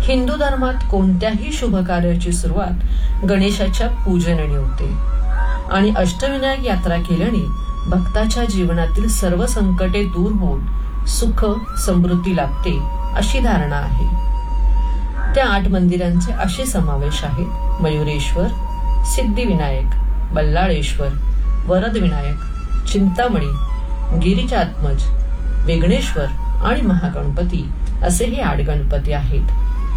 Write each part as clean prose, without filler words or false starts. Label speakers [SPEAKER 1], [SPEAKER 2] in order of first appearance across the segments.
[SPEAKER 1] हिंदू धर्मात कोणत्याही शुभ कार्याची सुरुवात गणेशाच्या पूजनाने होते आणि अष्टविनायक यात्रा केल्याने भक्ताच्या जीवनातील सर्व संकटे दूर होऊन सुख समृद्धी लाभते अशी धारणा आहे. त्या 8 मंदिरांचे असे समावेश आहेत: मयुरेश्वर, सिद्धिविनायक, बल्लाळेश्वर, वरदविनायक, चिंतामणी, गिरिजात्मज, विघ्नेश्वर आणि महागणपती असे हे 8 गणपती आहेत.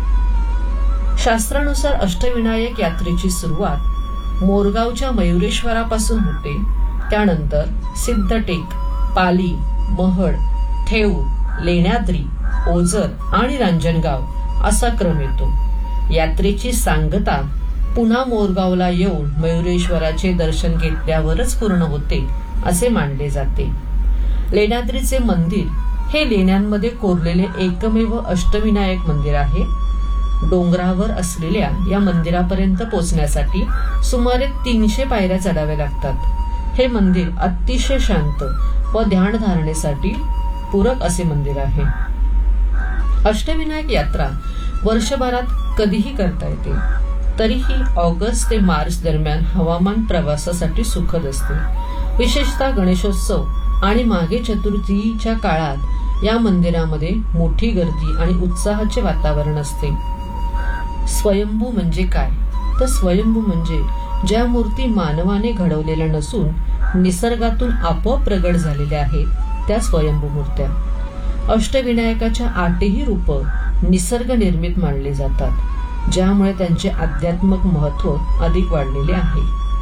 [SPEAKER 1] शास्त्रानुसार अष्टविनायक यात्रेची सुरुवात मोरगावच्या मयुरेश्वरापासून होते. त्यानंतर सिद्धटेक, पाली, महड, ठेऊर, लेण्याद्री, ओझर आणि रांजणगाव असा क्रम येतो. यात्रेची सांगता पुन्हा मोरगावला येऊन मयुरेश्वराचे दर्शन घेतल्यावरच पूर्ण होते असे मानले जाते. लेण्याद्रीचे मंदिर हे लेण्यांमध्ये कोरलेले एकमेव अष्टविनायक मंदिर आहे. डोंगरावर असलेल्या या मंदिरापर्यंत पोहोचण्यासाठी सुमारे 300 पायऱ्या चढाव्या लागतात. हे मंदिर अतिशय शांत व ध्यान धारणेसाठी पूरक असे मंदिर आहे. अष्टविनायक यात्रा वर्षभरात कधीही करता येते. तरीही ऑगस्ट ते मार्च दरम्यान हवामान प्रवासासाठी सुखद असते. विशेषतः गणेशोत्सव आणि माघे चतुर्थीच्या काळात या मंदिरामध्ये मोठी गर्दी आणि उत्साहाचे वातावरण असते. स्वयंभू म्हणजे काय? तर स्वयंभू म्हणजे ज्या मूर्ती मानवाने घडवलेल्या नसून निसर्गातून आपोआप प्रगट झालेल्या आहेत त्या स्वयंभू मूर्त्या. अष्टविनायकाच्या 8ही रूप निसर्ग निर्मित मानली जातात, ज्यामुळे त्यांचे आध्यात्मिक महत्व अधिक वाढलेले आहे.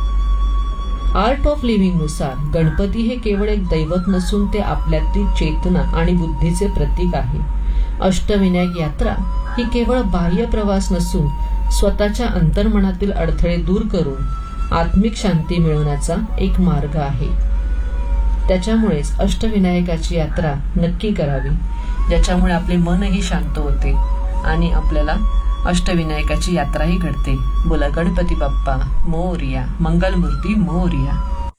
[SPEAKER 1] आर्ट ऑफ लिव्हिंग नुसार गणपती हे केवळ एक दैवत नसून ते आपल्यातील चेतना आणि बुद्धीचे प्रतीक आहे. अष्टविनायक यात्रा ही केवळ बाह्य प्रवास नसून स्वतःच्या अंतर्मनातील अडथळे दूर करून आत्मिक शांती मिळवण्याचा एक मार्ग आहे. त्याच्यामुळेच अष्टविनायकाची यात्रा नक्की करावी, ज्याच्यामुळे आपले मनही शांत होते आणि आपल्याला अष्टविनायकाची यात्राही घडते. बोला गणपती बाप्पा मोरया, मंगलमूर्ती मोरया.